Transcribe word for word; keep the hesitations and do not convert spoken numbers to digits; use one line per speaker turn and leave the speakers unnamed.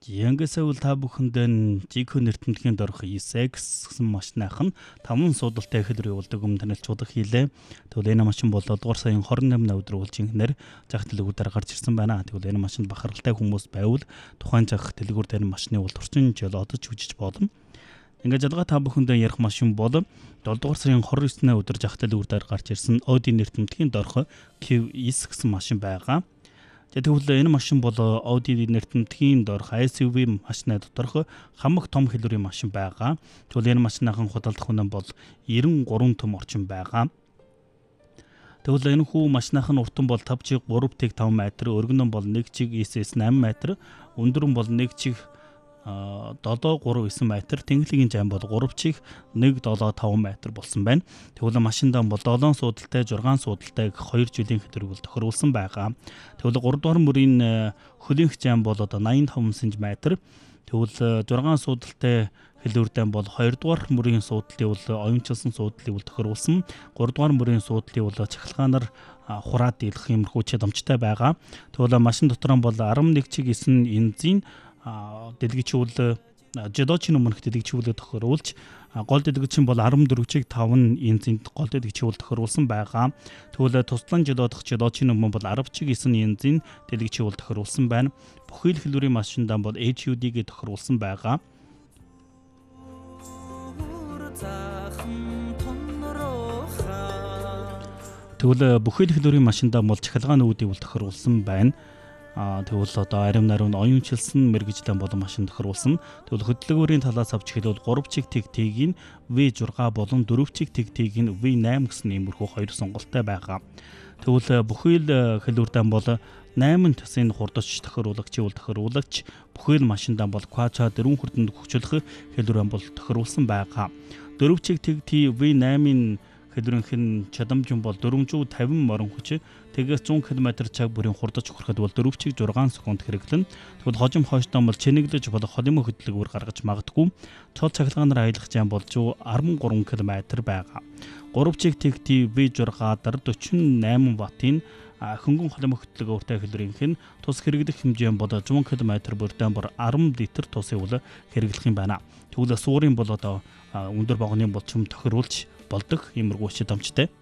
Янгасаа бол та бүхэнд жигхэнэ нэртэмдгийн дорох и секс гэсэн машиных нь таван суудалтай хэлбэр явуулдаг өмнө танилж удах хийлээ. Тэгвэл энэ машин бол дугаар саяын хорин наймны өдөр үлжинхнэр зах дэлгүүрээр гарч ирсэн байна. Тэгвэл энэ машинд бахархалтай хүмүүс байвал тухайн зах дэлгүүрд энэ машины бол орчин жил одож үжиж болно. Ингээд жадгаа та бүхэнд ярих машин бол долдугаар сарын хорин девятны өдөр зах дэлгүүрээр гарч ирсэн Audi нэртэмдгийн дорох Q S гэсэн машин байгаа. Тэгвэл энэ машин бол Audi нэртэмдгийн дорох эс ю ви машины доторх хамаг том хэлбэрийн машин байгаа. Тэгвэл энэ машиныхан худалдах үнэ бол девяносто три том орчим байгаа. Тэгвэл энэ хүү машиных нь уртан бол five чиг three тэг five метр, өргөн нь бол one чиг эс эс eight метр, өндөр нь бол one чиг seven three nine метр, тэнхлэгийн жам бол three чиг one seven five метр болсон байна. Тэгвэл машиндаа бол seven суудалтай, six суудалтай two жилийн хэдрэг бол тохируулсан байгаа. Тэгвэл three дугаар мөрийн хөлийнх жам бол одоо ninety-five сантиметр. Тэгвэл six суудалтай хэлбэрдээ бол two дугаар мөрийн суудлын бол оюунчилсан суудлыг бол тохируулсан. three дугаар мөрийн суудлыг бол чахалгаанаар хураад дийлэх юмрхүү чадамжтай байгаа. Тэгвэл машин дотор нь бол eleven чиг nine энзин дэлгэжүүл жидочийн өмнөх дэлгэжүүлэг тохируулж гол дэлгэжин бол fourteen чиг five энзинд гол дэлгэжүүл тохируулсан байгаа. Тэгвэл туслан жидодох жидочийн өмнө бол ten чиг nine энзин дэлгэжүүл тохируулсан байна. Бүхэл хэлбэрийн машиндаа бол эйч ю ди-г тохируулсан байгаа. Тэгвэл бүхэл хэлбэрийн машиндаа бол чахалгааны үүдийг бол тохируулсан байна. Аа тэгвэл одоо арим нариун оюунчилсан мэргэжлэн болон машин тохируулсан. Тэгвэл хөдөлгөөрийн талаас авч хэлбэл three чиг тэг тэг-ийн ви six болон four чиг тэг тэг-ийн ви eight гэсэн иймэрхүү хоёр сонголттой байгаа. Тэгвэл бүхэл хэлбэрдээ бол eight тасын хурдч тохируулагч бол тохируулагч бүхэл машиндаа бол Quattro four хүрдэнд хөгжүүлэх хэлбэр бол тохируулсан байгаа. four чиг тэг тэг ви eight-ийн хэлбэрийнх нь чадамж бол four hundred fifty морин хүч тэгээс one км цаг бүрийн хурдч хүрэхэд бол four чиг six секунд хэрэглэнэ. Тэгвэл хожим хойштоо бол чинэглэж болох холимог хөдөлгөөр гаргаж магадгүй. Цол цахилгаанаар аялах зам бол thirty-three км байгаа. three чиг тэг тэг ви six forty-eight ваттын хөнгөн холимог хөдөлгөөртэй хэлбэрийнх нь тус хэрэглэх хэмжээ бол one км бүрдээ бүр ten литр тусыг бол хэрэглэх юм байна. Тэгвэл суурийн бол одоо өндөр богоны булчим тохируулж болдог иймэрхүү чадамжтай.